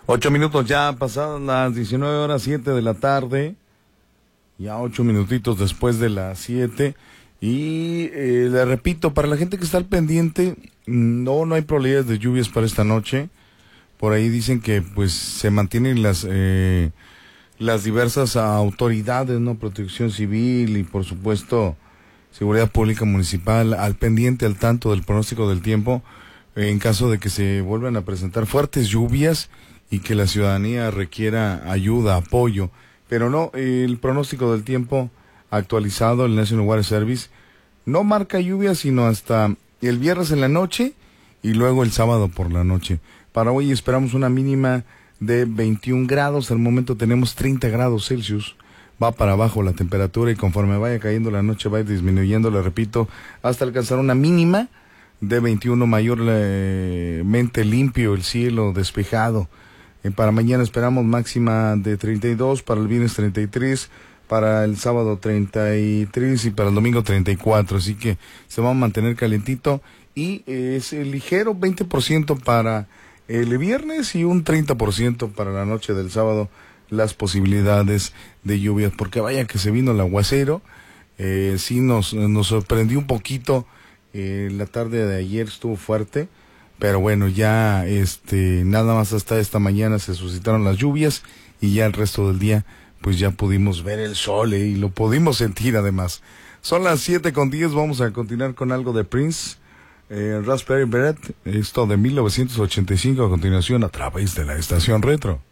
8 minutos ya pasadas las 19:07 de la tarde, ya 8 minutitos después de las 7. Y le repito, para la gente que está al pendiente, no hay probabilidades de lluvias para esta noche. Por ahí dicen que pues se mantienen las diversas autoridades, ¿no? Protección Civil y por supuesto Seguridad Pública Municipal al pendiente, al tanto del pronóstico del tiempo, en caso de que se vuelvan a presentar fuertes lluvias y que la ciudadanía requiera ayuda, apoyo. Pero no, el pronóstico del tiempo actualizado, el National Weather Service, no marca lluvia sino hasta el viernes en la noche y luego el sábado por la noche. Para hoy esperamos una mínima de 21 grados, al momento tenemos 30 grados Celsius, va para abajo la temperatura y conforme vaya cayendo la noche va a ir disminuyendo, le repito, hasta alcanzar una mínima de 21, mayormente limpio el cielo, despejado. Para mañana esperamos máxima de 32, para el viernes 33, para el sábado 33 y para el domingo 34, así que se va a mantener calentito y es ligero 20% para el viernes y un 30% para la noche del sábado las posibilidades de lluvias, porque vaya que se vino el aguacero, sí nos sorprendió un poquito, la tarde de ayer estuvo fuerte, pero bueno, ya nada más hasta esta mañana se suscitaron las lluvias y ya el resto del día pues ya pudimos ver el sol y lo pudimos sentir además. Son las 7:10, vamos a continuar con algo de Prince, Raspberry Beret, esto de 1985 a continuación a través de la estación Retro.